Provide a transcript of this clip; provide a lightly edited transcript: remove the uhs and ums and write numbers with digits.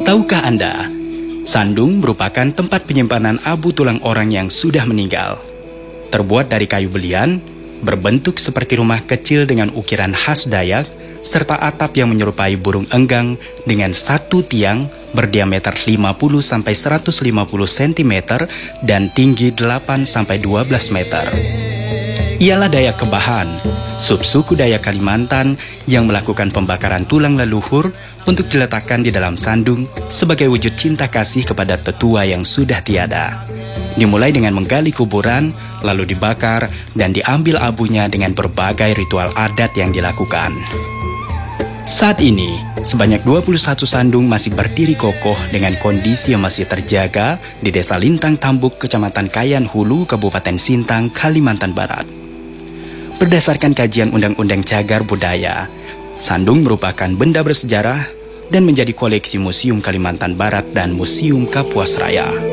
Tahukah Anda, sandung merupakan tempat penyimpanan abu tulang orang yang sudah meninggal. Terbuat dari kayu belian, berbentuk seperti rumah kecil dengan ukiran khas Dayak, serta atap yang menyerupai burung enggang dengan satu tiang berdiameter 50-150 cm dan tinggi 8-12 meter. Ialah Dayak Kebahan, subsuku Dayak Kalimantan yang melakukan pembakaran tulang leluhur untuk diletakkan di dalam sandung sebagai wujud cinta kasih kepada tetua yang sudah tiada. Dimulai dengan menggali kuburan, lalu dibakar dan diambil abunya dengan berbagai ritual adat yang dilakukan. Saat ini, sebanyak 21 sandung masih berdiri kokoh dengan kondisi yang masih terjaga di Desa Lintang Tambuk, Kecamatan Kayan Hulu, Kabupaten Sintang, Kalimantan Barat. Berdasarkan kajian Undang-Undang Cagar Budaya, sandung merupakan benda bersejarah dan menjadi koleksi Museum Kalimantan Barat dan Museum Kapuas Raya.